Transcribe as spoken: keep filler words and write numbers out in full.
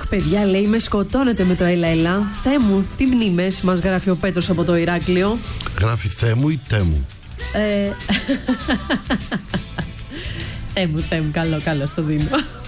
Αχ, παιδιά, λέει, με σκοτώνετε με το έλα, έλα. Θεέ μου, τι μνήμες μας γράφει ο Πέτρος από το Ηράκλειο. Γράφει Θεέ μου ή Τέ μου? Ε... Θεέ μου, Θεέ μου, καλό, καλό, στο δίνω.